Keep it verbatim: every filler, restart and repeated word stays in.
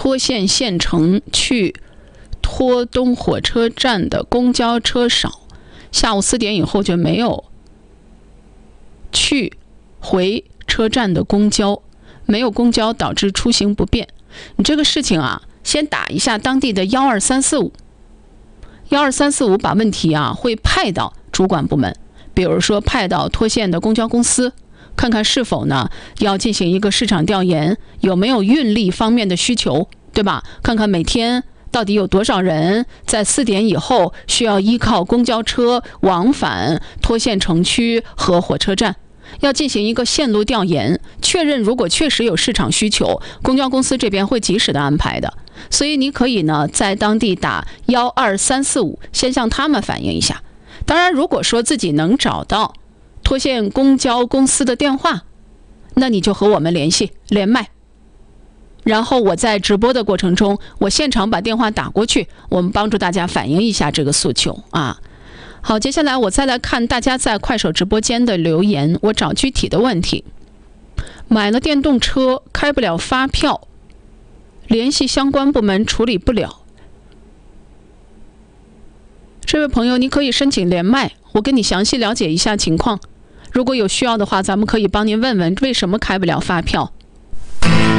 拖线县城去拖东火车站的公交车少，下午四点以后就没有去回车站的公交，没有公交导致出行不便。你这个事情啊，先打一下当地的一二三四五，一二三四五把问题啊会派到主管部门，比如说派到拖线的公交公司，看看是否呢要进行一个市场调研，有没有运力方面的需求，对吧？看看每天到底有多少人在四点以后需要依靠公交车往返拖线城区和火车站，要进行一个线路调研，确认如果确实有市场需求，公交公司这边会及时的安排的。所以你可以呢在当地打一二三四五，先向他们反映一下。当然，如果说自己能找到拖线公交公司的电话，那你就和我们联系连麦，然后我在直播的过程中，我现场把电话打过去，我们帮助大家反映一下这个诉求啊。好，接下来我再来看大家在快手直播间的留言，我找具体的问题。买了电动车开不了发票，联系相关部门处理不了。这位朋友，你可以申请连麦，我跟你详细了解一下情况。如果有需要的话，咱们可以帮您问问为什么开不了发票。